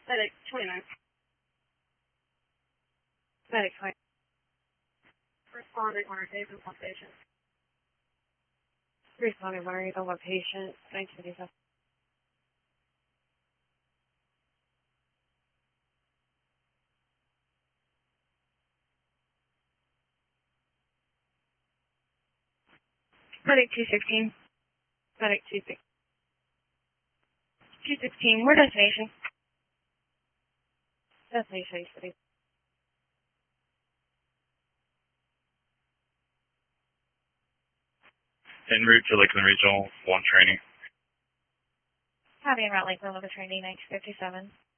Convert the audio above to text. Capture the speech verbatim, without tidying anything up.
Medic twenty-nine. Medic twenty. Responding on our David one patient. Responding on our one patient. nineteen fifty-seven. Medic two sixteen. Medic two six. two sixteen, where destination? Destination City. En route to Lakeland Regional one training. Having route Lakeland with a training nineteen fifty-seven.